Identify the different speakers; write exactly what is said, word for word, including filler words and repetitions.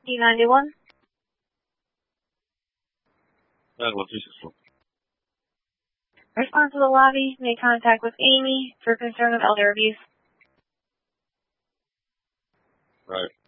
Speaker 1: D ninety-one.
Speaker 2: ninety-one three six four.
Speaker 1: Response to the lobby. Made contact with Amy for concern of elder abuse.
Speaker 2: Right.